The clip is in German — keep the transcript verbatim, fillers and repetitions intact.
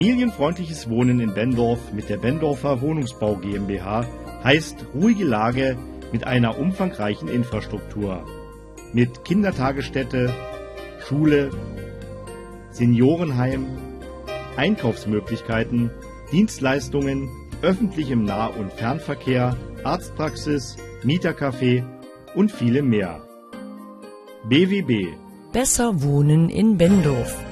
Familienfreundliches Wohnen in Benndorf mit der Benndorfer Wohnungsbau GmbH heißt ruhige Lage mit einer umfangreichen Infrastruktur. Mit Kindertagesstätte, Schule, Seniorenheim, Einkaufsmöglichkeiten, Dienstleistungen, öffentlichem Nah- und Fernverkehr, Arztpraxis, Mietercafé und vielem mehr. B W B. Besser wohnen in Benndorf.